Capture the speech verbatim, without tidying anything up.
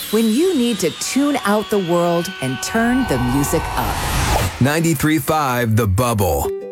When you need to tune out the world and turn the music up. ninety-three point five The Bubble.